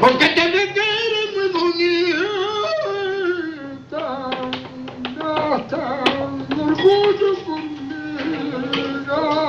Porque te ve que eres muy bonita, no tan orgullo conmigo.